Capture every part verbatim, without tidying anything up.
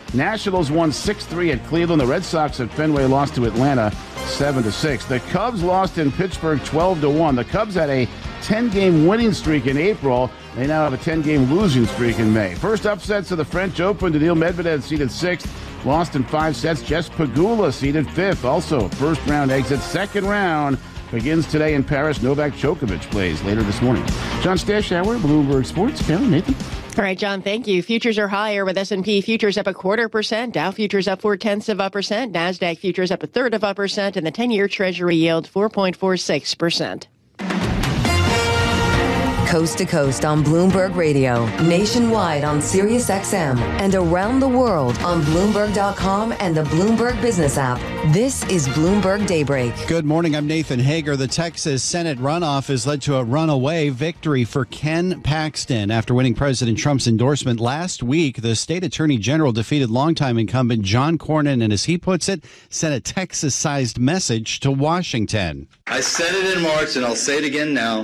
Nationals won six three at Cleveland. The Red Sox at Fenway lost to Atlanta seven to six. The Cubs lost in Pittsburgh twelve to one. The Cubs had a ten-game winning streak in April. They now have a ten-game losing streak in May. First upsets of the French Open. Daniil Medvedev seeded sixth. Lost in five sets. Jess Pegula seeded fifth. Also, first round exit. Second round begins today in Paris. Novak Djokovic plays later this morning. John Stashauer, Bloomberg Sports. Karen, Nathan. All right, John, thank you. Futures are higher with S and P futures up a quarter percent, Dow futures up four-tenths of a percent, NASDAQ futures up a third of a percent, and the ten-year Treasury yield four point four six percent. Coast to coast on Bloomberg Radio, nationwide on Sirius X M, and around the world on Bloomberg dot com and the Bloomberg Business app. This is Bloomberg Daybreak. Good morning. I'm Nathan Hager. The Texas Senate runoff has led to a runaway victory for Ken Paxton. After winning President Trump's endorsement last week, the state attorney general defeated longtime incumbent John Cornyn and, as he puts it, sent a Texas-sized message to Washington. I said it in March, and I'll say it again now.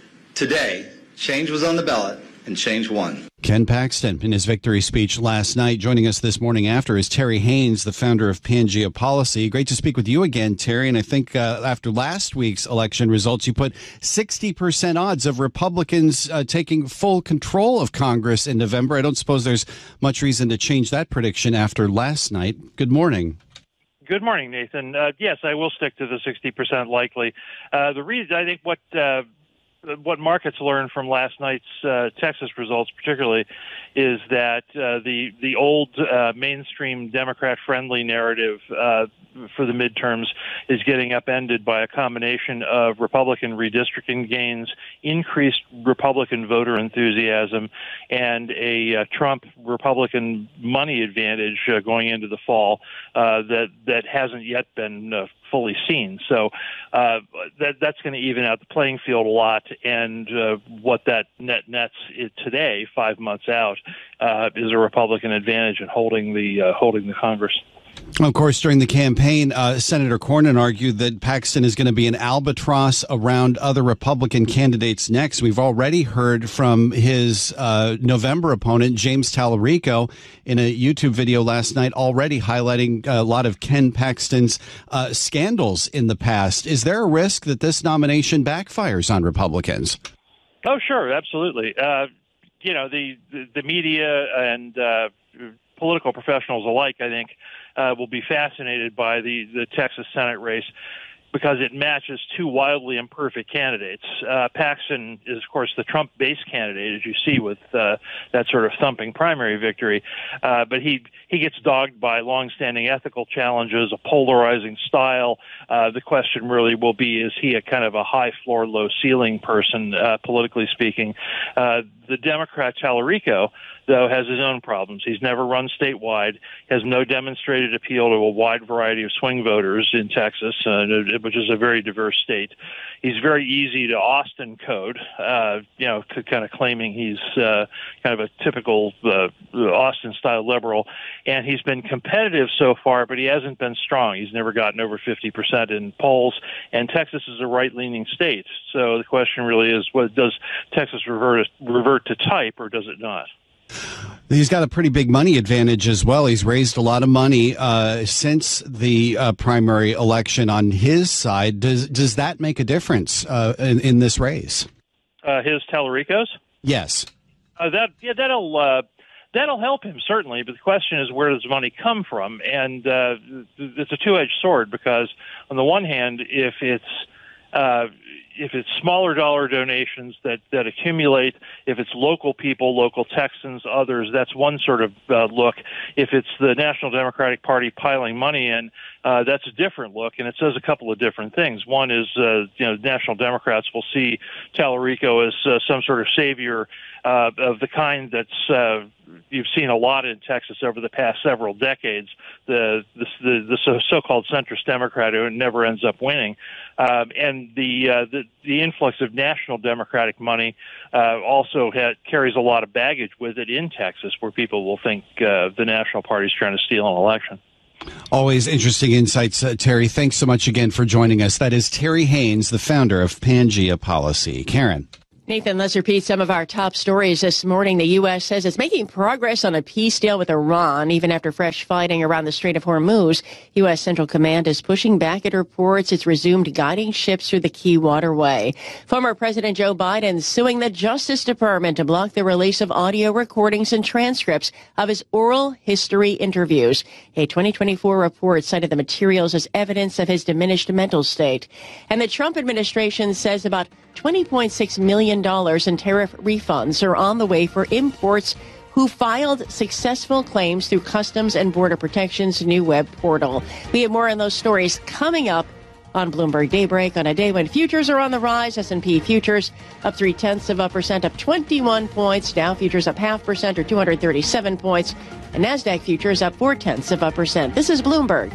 Today, change was on the ballot, and change won. Ken Paxton, in his victory speech last night. Joining us this morning after is Terry Haynes, the founder of Pangea Policy. Great to speak with you again, Terry. And I think uh, after last week's election results, you put sixty percent odds of Republicans uh, taking full control of Congress in November. I don't suppose there's much reason to change that prediction after last night. Good morning. Good morning, Nathan. Uh, yes, I will stick to the sixty percent likely. Uh, the reason, I think what... Uh, What markets learned from last night's uh, Texas results, particularly, is that uh, the the old uh, mainstream Democrat-friendly narrative uh, for the midterms is getting upended by a combination of Republican redistricting gains, increased Republican voter enthusiasm, and a uh, Trump Republican money advantage uh, going into the fall uh, that that hasn't yet been uh, fully seen. So uh, that that's going to even out the playing field a lot. And uh, what that net nets it today, five months out, uh, is a Republican advantage in holding the uh, holding the Congress. Of course, during the campaign, uh, Senator Cornyn argued that Paxton is going to be an albatross around other Republican candidates next. We've already heard from his uh, November opponent, James Tallarico, in a YouTube video last night, already highlighting a lot of Ken Paxton's uh, scandals in the past. Is there a risk that this nomination backfires on Republicans? Oh, sure, absolutely. Uh, you know, the, the, the media and uh, political professionals alike, I think, Uh, will be fascinated by the, the Texas Senate race because it matches two wildly imperfect candidates. Uh, Paxton is, of course, the Trump base candidate, as you see with uh, that sort of thumping primary victory. Uh, but he he gets dogged by longstanding ethical challenges, a polarizing style. Uh, the question really will be, is he a kind of a high floor, low ceiling person, uh, politically speaking? Uh, the Democrat Tallarico, though, has his own problems. He's never run statewide, has no demonstrated appeal to a wide variety of swing voters in Texas, uh, which is a very diverse state. He's very easy to Austin code, uh, you know, to kind of claiming he's uh, kind of a typical uh, Austin-style liberal. And he's been competitive so far, but he hasn't been strong. He's never gotten over fifty percent in polls, and Texas is a right-leaning state. So the question really is, what, does Texas revert, revert to type, or does it not? He's got a pretty big money advantage as well. He's raised a lot of money uh, since the uh, primary election on his side. Does does that make a difference uh, in, in this race? Uh, his Tallarico's? Yes. Uh, that yeah, that'll uh, that'll help him certainly. But the question is, where does money come from? And uh, it's a two-edged sword because, on the one hand, if it's uh, if it's smaller dollar donations that, that accumulate, if it's local people, local Texans, others, that's one sort of uh, look. If it's the National Democratic Party piling money in, uh, that's a different look, and it says a couple of different things. One is, uh, you know, National Democrats will see Tallarico as uh, some sort of savior uh, of the kind that's uh, you've seen a lot in Texas over the past several decades, the the, the, the so-called centrist Democrat who never ends up winning. Um, and the, uh, the the influx of national Democratic money uh, also ha- carries a lot of baggage with it in Texas, where people will think uh, the National Party is trying to steal an election. Always interesting insights, uh, Terry. Thanks so much again for joining us. That is Terry Haynes, the founder of Pangea Policy. Karen. Nathan, let's repeat some of our top stories this morning. The U S says it's making progress on a peace deal with Iran, even after fresh fighting around the Strait of Hormuz. U S. Central Command is pushing back at reports it's resumed guiding ships through the key waterway. Former President Joe Biden suing the Justice Department to block the release of audio recordings and transcripts of his oral history interviews. A twenty twenty-four report cited the materials as evidence of his diminished mental state. And the Trump administration says about twenty point six million dollars in tariff refunds are on the way for imports who filed successful claims through Customs and Border Protection's new web portal. We have more on those stories coming up on Bloomberg Daybreak on a day when futures are on the rise. S and P futures up three-tenths of a percent, up twenty-one points. Dow futures up half percent or two hundred thirty-seven points. And NASDAQ futures up four-tenths of a percent. This is Bloomberg.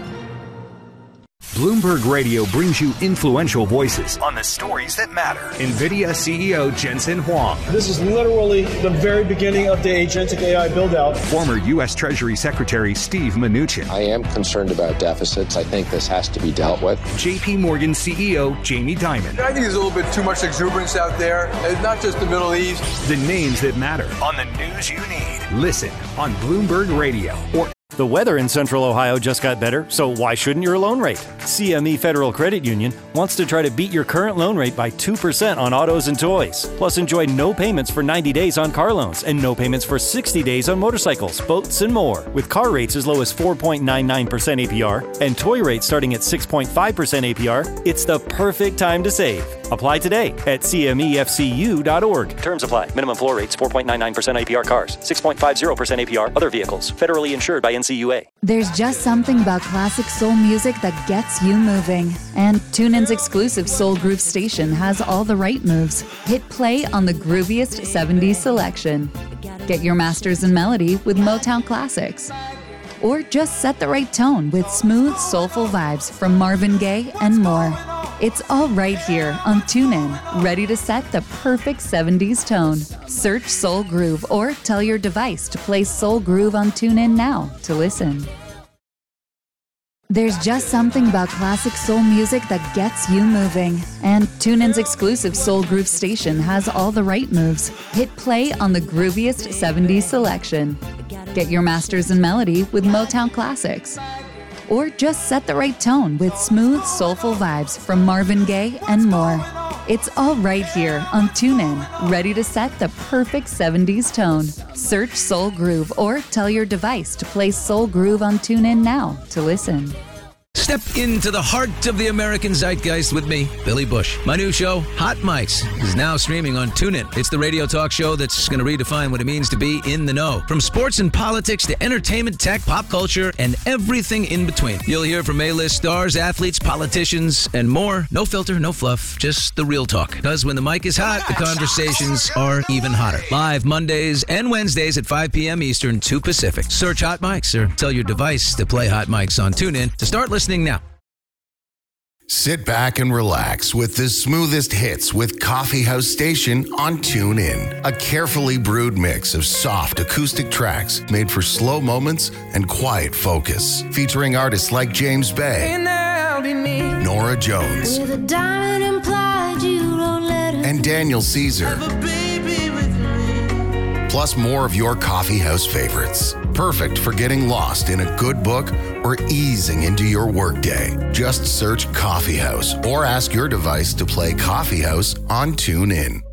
Bloomberg Radio brings you influential voices on the stories that matter. NVIDIA C E O Jensen Huang. This is literally the very beginning of the agentic A I build-out. Former U S. Treasury Secretary Steve Mnuchin. I am concerned about deficits. I think this has to be dealt with. J P Morgan C E O Jamie Dimon. I think there's a little bit too much exuberance out there, and not just the Middle East. The names that matter on the news you need. Listen on Bloomberg Radio or the weather in Central Ohio just got better, so why shouldn't your loan rate? C M E Federal Credit Union wants to try to beat your current loan rate by two percent on autos and toys. Plus, enjoy no payments for ninety days on car loans and no payments for sixty days on motorcycles, boats, and more. With car rates as low as four point nine nine percent A P R and toy rates starting at six point five percent A P R, it's the perfect time to save. Apply today at C M E F C U dot org. Terms apply. Minimum floor rates four point nine nine percent A P R cars, six point five zero percent A P R other vehicles. Federally insured by N C U A. There's just something about classic soul music that gets you moving. And TuneIn's exclusive Soul Groove station has all the right moves. Hit play on the grooviest seventies selection. Get your masters in melody with Motown classics. Or just set the right tone with smooth, soulful vibes from Marvin Gaye and more. It's all right here on TuneIn, ready to set the perfect seventies tone. Search Soul Groove or tell your device to play Soul Groove on TuneIn now to listen. There's just something about classic soul music that gets you moving. And TuneIn's exclusive Soul Groove station has all the right moves. Hit play on the grooviest seventies selection. Get your masters in melody with Motown classics. Or just set the right tone with smooth, soulful vibes from Marvin Gaye and more. It's all right here on TuneIn, ready to set the perfect seventies tone. Search Soul Groove or tell your device to play Soul Groove on TuneIn now to listen. Step into the heart of the American zeitgeist with me, Billy Bush. My new show, Hot Mics, is now streaming on TuneIn. It's the radio talk show that's going to redefine what it means to be in the know. From sports and politics to entertainment, tech, pop culture, and everything in between. You'll hear from A-list stars, athletes, politicians, and more. No filter, no fluff, just the real talk. Because when the mic is hot, the conversations are even hotter. Live Mondays and Wednesdays at five p.m. Eastern, two Pacific. Search Hot Mics or tell your device to play Hot Mics on TuneIn to start listening now. Sit back and relax with the smoothest hits with Coffee House Station on TuneIn. A carefully brewed mix of soft acoustic tracks made for slow moments and quiet focus. Featuring artists like James Bay, Nora Jones, and Daniel Caesar. Plus more of your coffee house favorites. Perfect for getting lost in a good book or easing into your workday. Just search Coffee House or ask your device to play Coffee House on TuneIn.